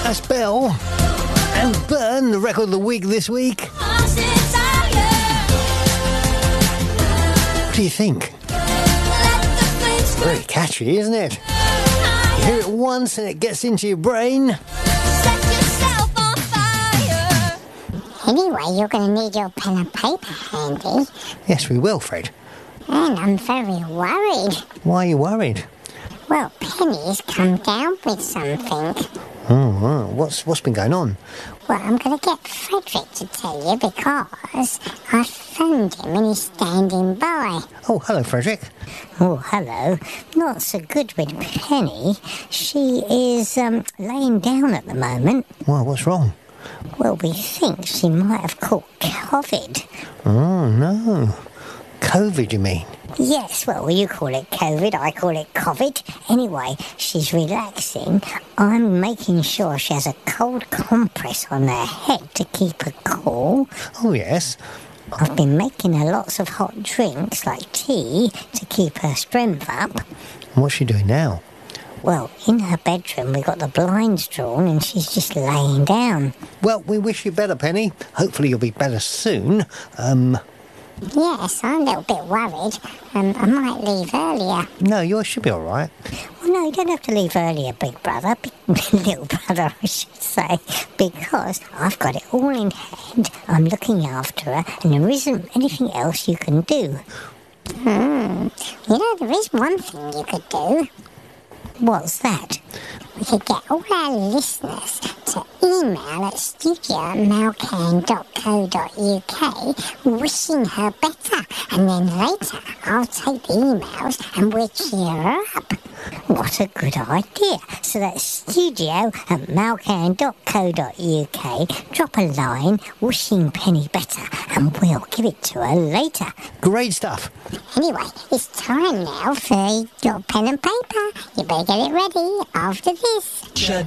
That's Belle and Burn, the record of the week this week. What do you think? Very catchy, isn't it? You hear it once and it gets into your brain. Anyway, you're going to need your pen and paper handy. Yes, we will, Fred. And I'm very worried. Why are you worried? Well, Penny's come down with something. Oh, what's been going on? Well, I'm going to get Frederick to tell you because I phoned him and he's standing by. Oh, hello, Frederick. Oh, hello. Not so good with Penny. She is laying down at the moment. Well, what's wrong? Well, we think she might have caught COVID. Oh, no. COVID, you mean? Yes, well, you call it COVID, I call it COVID. Anyway, she's relaxing. I'm making sure she has a cold compress on her head to keep her cool. Oh, yes. I've been making her lots of hot drinks, like tea, to keep her strength up. What's she doing now? Well, in her bedroom, we got the blinds drawn and she's just laying down. Well, we wish you better, Penny. Hopefully you'll be better soon. Yes, I'm a little bit worried. I might leave earlier. No, you should be all right. Well, no, you don't have to leave earlier, big brother. Little brother, I should say. Because I've got it all in hand. I'm looking after her and there isn't anything else you can do. You know, there is one thing you could do. What's that? We could get all our listeners to email at studio@malcan.co.uk wishing her better, and then later I'll take the emails and we'll cheer her up. What a good idea. So that's studio@malcan.co.uk. Drop a line wishing Penny better and we'll give it to her later. Great stuff. Anyway, it's time now for your pen and paper. You better get it ready after this.